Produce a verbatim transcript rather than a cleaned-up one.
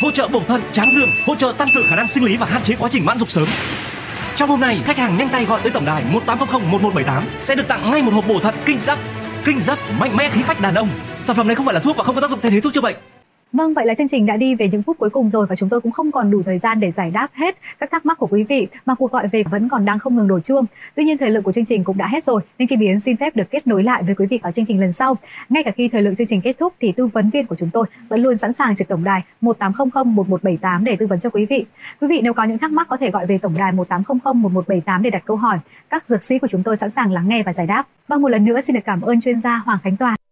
hỗ trợ bổ thận, tráng dương, hỗ trợ tăng cường khả năng sinh lý và hạn chế quá trình mãn dục sớm. Trong hôm nay, khách hàng nhanh tay gọi tới tổng đài một tám không không một một bảy tám sẽ được tặng ngay một hộp bổ thận Kinh Giáp. Kinh Giáp mạnh mẽ khí phách đàn ông. Sản phẩm này không phải là thuốc và không có tác dụng thay thế thuốc chữa bệnh. Vâng, vậy là chương trình đã đi về những phút cuối cùng rồi và chúng tôi cũng không còn đủ thời gian để giải đáp hết các thắc mắc của quý vị, mà cuộc gọi về vẫn còn đang không ngừng đổ chuông. Tuy nhiên thời lượng của chương trình cũng đã hết rồi, nên Kim Yến xin phép được kết nối lại với quý vị ở chương trình lần sau. Ngay cả khi thời lượng chương trình kết thúc thì tư vấn viên của chúng tôi vẫn luôn sẵn sàng trực tổng đài một tám không không một một bảy tám để tư vấn cho quý vị. Quý vị nếu có những thắc mắc có thể gọi về tổng đài một tám không không một một bảy tám để đặt câu hỏi. Các dược sĩ của chúng tôi sẵn sàng lắng nghe và giải đáp. Vâng, một lần nữa xin được cảm ơn chuyên gia Hoàng Khánh Toàn.